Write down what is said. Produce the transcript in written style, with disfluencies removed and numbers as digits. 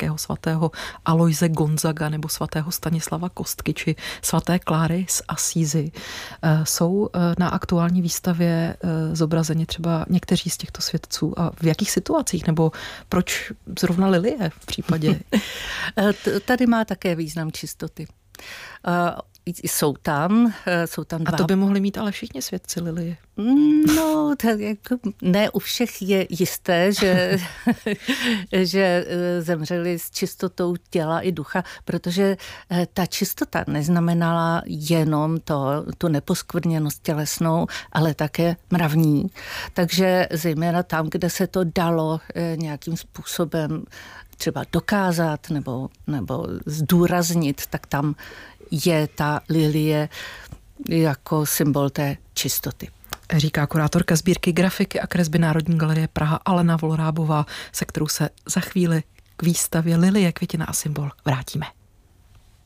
nějakého svatého Alojze Gonzaga nebo svatého Stanislava Kostky či svaté Kláry z Asízy. Jsou na aktuální výstavě zobrazeni třeba někteří z těchto světců a v jakých situacích, nebo proč zrovna lilie v případě? Tady má také význam čistoty. Jsou tam dva. A to by mohli mít ale všichni světci lilie. No, ne u všech je jisté, že zemřeli s čistotou těla i ducha, protože ta čistota neznamenala jenom tu neposkvrněnost tělesnou, ale také mravní. Takže zejména tam, kde se to dalo nějakým způsobem třeba dokázat nebo zdůraznit, tak tam je ta lilie jako symbol té čistoty. Říká kurátorka sbírky grafiky a kresby Národní galerie Praha Alena Volrábová, se kterou se za chvíli k výstavě Lilie, květina a symbol vrátíme.